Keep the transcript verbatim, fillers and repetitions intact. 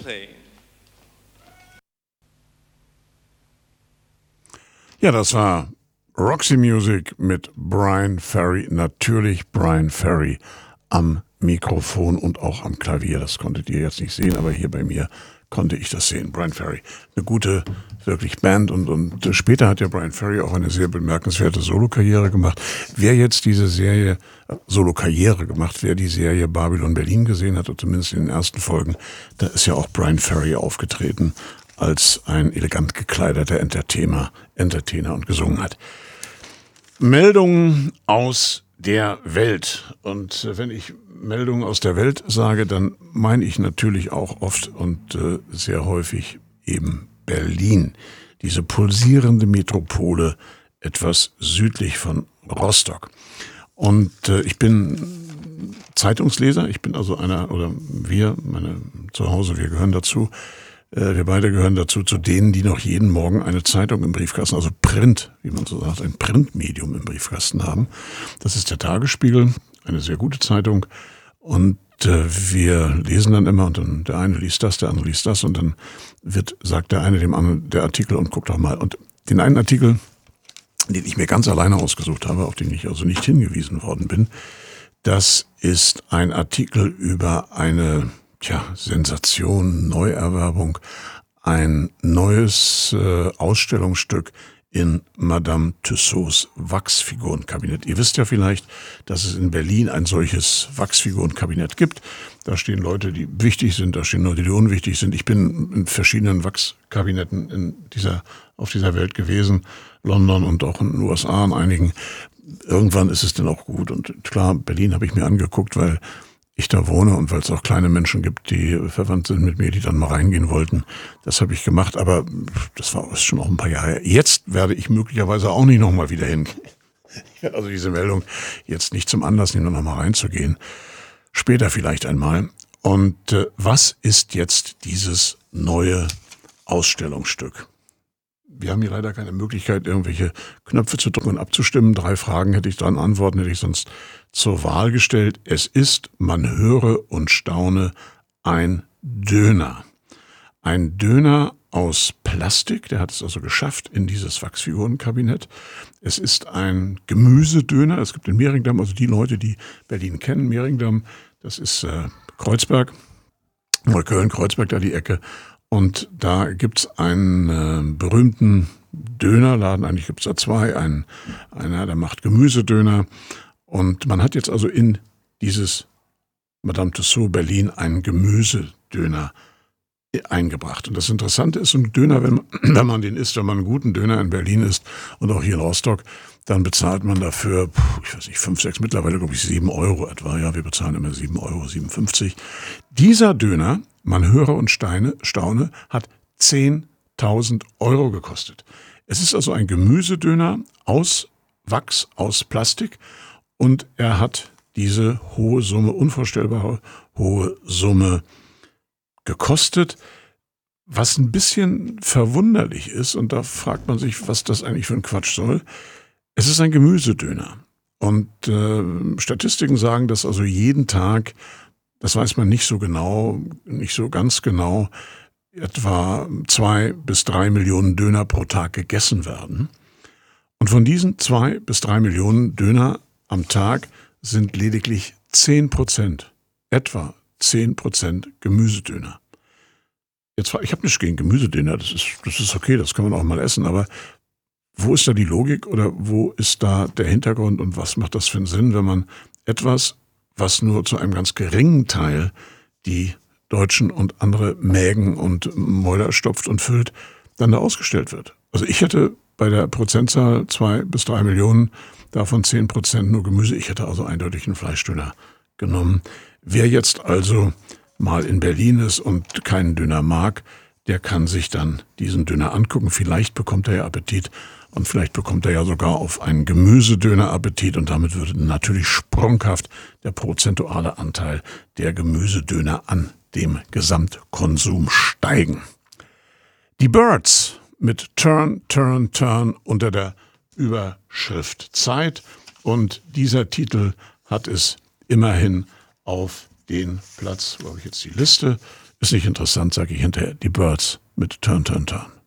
play. Ja, das war Roxy Music mit Bryan Ferry. Natürlich Bryan Ferry am Mikrofon und auch am Klavier. Das konntet ihr jetzt nicht sehen, aber hier bei mir konnte ich das sehen. Bryan Ferry, eine gute, wirklich Band. Und, und später hat ja Bryan Ferry auch eine sehr bemerkenswerte Solokarriere gemacht. Wer jetzt diese Serie, äh, Solokarriere gemacht, wer die Serie Babylon Berlin gesehen hat, oder zumindest in den ersten Folgen, da ist ja auch Bryan Ferry aufgetreten als ein elegant gekleideter Entertainer, Entertainer und gesungen hat. Meldungen aus der Welt. Und wenn ich Meldungen aus der Welt sage, dann meine ich natürlich auch oft und äh, sehr häufig eben Berlin. Diese pulsierende Metropole etwas südlich von Rostock. Und äh, ich bin Zeitungsleser. Ich bin also einer, oder wir, meine zu Hause, wir gehören dazu. Wir beide gehören dazu, zu denen, die noch jeden Morgen eine Zeitung im Briefkasten, also Print, wie man so sagt, ein Printmedium im Briefkasten haben. Das ist der Tagesspiegel, eine sehr gute Zeitung. Und äh, wir lesen dann immer, und dann der eine liest das, der andere liest das, und dann wird, sagt der eine dem anderen der Artikel und guckt doch mal. Und den einen Artikel, den ich mir ganz alleine ausgesucht habe, auf den ich also nicht hingewiesen worden bin, das ist ein Artikel über eine Tja, Sensation, Neuerwerbung, ein neues äh, Ausstellungsstück in Madame Tussauds Wachsfigurenkabinett. Ihr wisst ja vielleicht, dass es in Berlin ein solches Wachsfigurenkabinett gibt. Da stehen Leute, die wichtig sind, da stehen Leute, die unwichtig sind. Ich bin in verschiedenen Wachskabinetten in dieser, auf dieser Welt gewesen, London und auch in den U S A in einigen. Irgendwann ist es dann auch gut. Und klar, Berlin habe ich mir angeguckt, weil ich da wohne und weil es auch kleine Menschen gibt, die verwandt sind mit mir, die dann mal reingehen wollten. Das habe ich gemacht, aber das war schon auch ein paar Jahre her. Jetzt werde ich möglicherweise auch nicht nochmal wieder hin. Ich werde also diese Meldung jetzt nicht zum Anlass nehmen, nochmal reinzugehen. Später vielleicht einmal. Und äh, was ist jetzt dieses neue Ausstellungsstück? Wir haben hier leider keine Möglichkeit, irgendwelche Knöpfe zu drücken und abzustimmen. Drei Fragen hätte ich dran, Antworten hätte ich sonst zur Wahl gestellt. Es ist, man höre und staune, ein Döner. Ein Döner aus Plastik, der hat es also geschafft in dieses Wachsfigurenkabinett. Es ist ein Gemüsedöner. Es gibt in Mehringdamm, also die Leute, die Berlin kennen, Mehringdamm, das ist äh, Kreuzberg, Neukölln, Kreuzberg, da die Ecke. Und da gibt's einen äh, berühmten Dönerladen, eigentlich gibt's da zwei, einen, einer, der macht Gemüsedöner. Und man hat jetzt also in dieses Madame Tussauds Berlin einen Gemüsedöner eingebracht. Und das Interessante ist, so ein Döner, wenn man, wenn man den isst, wenn man einen guten Döner in Berlin isst und auch hier in Rostock, dann bezahlt man dafür, ich weiß nicht, fünf, sechs, mittlerweile glaube ich sieben Euro etwa. Ja, wir bezahlen immer sieben Euro, siebenundfünfzig. Dieser Döner, man höre und steine, staune, hat zehntausend Euro gekostet. Es ist also ein Gemüsedöner aus Wachs, aus Plastik, und er hat diese hohe Summe, unvorstellbar hohe Summe gekostet, was ein bisschen verwunderlich ist, und da fragt man sich, was das eigentlich für ein Quatsch soll. Es ist ein Gemüsedöner, und äh, Statistiken sagen, dass also jeden Tag, das weiß man nicht so genau, nicht so ganz genau, etwa zwei bis drei Millionen Döner pro Tag gegessen werden. Und von diesen zwei bis drei Millionen Döner am Tag sind lediglich zehn Prozent, etwa zehn Prozent Gemüsedöner. Jetzt, ich habe nichts gegen Gemüsedöner, das ist, das ist okay, das kann man auch mal essen, aber wo ist da die Logik oder wo ist da der Hintergrund und was macht das für einen Sinn, wenn man etwas, was nur zu einem ganz geringen Teil die Deutschen und andere Mägen und Mäuler stopft und füllt, dann da ausgestellt wird? Also ich hätte bei der Prozentzahl zwei bis drei Millionen, davon zehn Prozent nur Gemüse, ich hätte also eindeutig einen Fleischdöner genommen. Wer jetzt also mal in Berlin ist und keinen Döner mag, der kann sich dann diesen Döner angucken. Vielleicht bekommt er ja Appetit und vielleicht bekommt er ja sogar auf einen Gemüsedöner Appetit, und damit würde natürlich sprunghaft der prozentuale Anteil der Gemüsedöner an dem Gesamtkonsum steigen. Die Byrds mit Turn, Turn, Turn unter der Überschrift Zeit, und dieser Titel hat es immerhin auf den Platz, wo habe ich jetzt die Liste, Ist nicht interessant, sage ich hinterher. Die Byrds mit Turn, Turn, Turn.